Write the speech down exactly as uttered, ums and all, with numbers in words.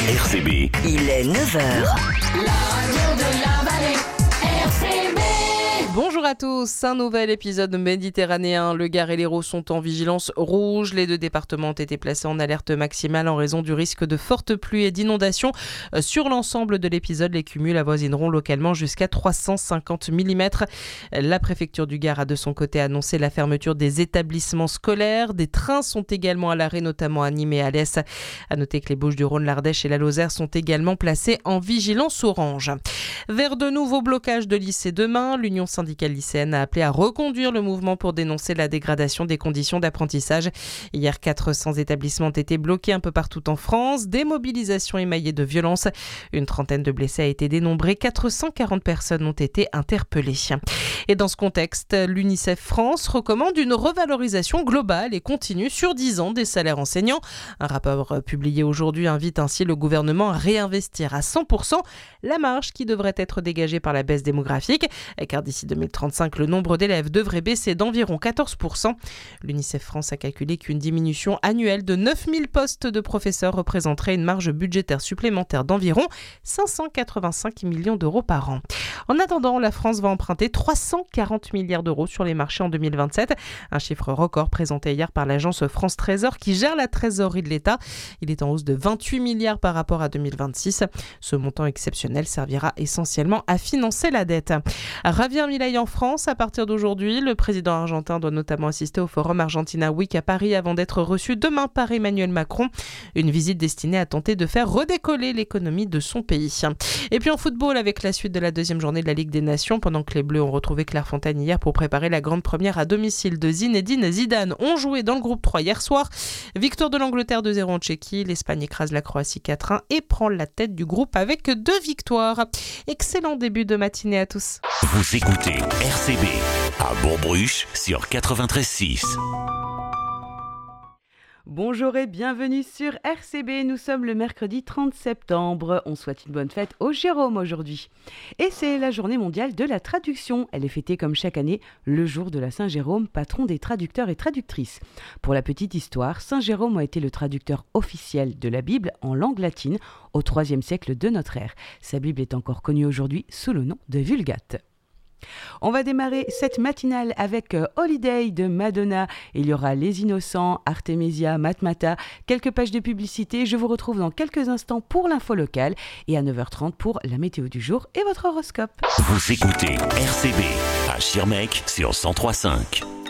R C B. Il est neuf heures. La radio de la vallée, R C B. Bonjour à tous, un nouvel épisode méditerranéen. Le Gard et l'Hérault sont en vigilance rouge. Les deux départements ont été placés en alerte maximale en raison du risque de fortes pluies et d'inondations. Sur l'ensemble de l'épisode, les cumuls avoisineront localement jusqu'à trois cent cinquante millimètres. La préfecture du Gard a de son côté annoncé la fermeture des établissements scolaires. Des trains sont également à l'arrêt, notamment à Nîmes et à Alès. À noter que les Bouches-du-Rhône, l'Ardèche et la Lozère sont également placés en vigilance orange. Vers de nouveaux blocages de lycées demain, l'Union syndicale lycéenne a appelé à reconduire le mouvement pour dénoncer la dégradation des conditions d'apprentissage. Hier, quatre cents établissements ont été bloqués un peu partout en France. Des mobilisations émaillées de violences. Une trentaine de blessés a été dénombrée. quatre cent quarante personnes ont été interpellées. Et dans ce contexte, l'UNICEF France recommande une revalorisation globale et continue sur dix ans des salaires enseignants. Un rapport publié aujourd'hui invite ainsi le gouvernement à réinvestir à cent pour cent la marge qui devrait être dégagée par la baisse démographique, car d'ici deux mille trente-cinq, le nombre d'élèves devrait baisser d'environ quatorze pour cent. L'UNICEF France a calculé qu'une diminution annuelle de neuf mille postes de professeurs représenterait une marge budgétaire supplémentaire d'environ cinq cent quatre-vingt-cinq millions d'euros par an. En attendant, la France va emprunter trois cent quarante milliards d'euros sur les marchés en deux mille vingt-sept, un chiffre record présenté hier par l'agence France Trésor qui gère la trésorerie de l'État. Il est en hausse de vingt-huit milliards par rapport à deux mille vingt-six. Ce montant exceptionnel servira essentiellement à financer la dette. Javier Milei en France, à partir d'aujourd'hui, le président argentin doit notamment assister au Forum Argentina Week à Paris avant d'être reçu demain par Emmanuel Macron. Une visite destinée à tenter de faire redécoller l'économie de son pays. Et puis en football, avec la suite de la deuxième journée de la Ligue des Nations, pendant que les Bleus ont retrouvé Clairefontaine hier pour préparer la grande première à domicile de Zinedine Zidane, ont joué dans le groupe trois hier soir. Victoire de l'Angleterre deux zéro en Tchéquie, l'Espagne écrase la Croatie quatre un et prend la tête du groupe avec deux victoires. Excellent début de matinée à tous. Vous écoutez R C B à Bourg-Bruche sur quatre-vingt-treize six. Bonjour et bienvenue sur R C B, nous sommes le mercredi trente septembre, on souhaite une bonne fête au Jérôme aujourd'hui. Et c'est la journée mondiale de la traduction, elle est fêtée comme chaque année le jour de la Saint-Jérôme, patron des traducteurs et traductrices. Pour la petite histoire, Saint Jérôme a été le traducteur officiel de la Bible en langue latine au troisième siècle de notre ère. Sa Bible est encore connue aujourd'hui sous le nom de Vulgate. On va démarrer cette matinale avec Holiday de Madonna. Il y aura Les Innocents, Artemisia, Matmata, quelques pages de publicité. Je vous retrouve dans quelques instants pour l'info locale et à neuf heures trente pour la météo du jour et votre horoscope. Vous écoutez R C B à Schirmeck sur cent trois virgule cinq.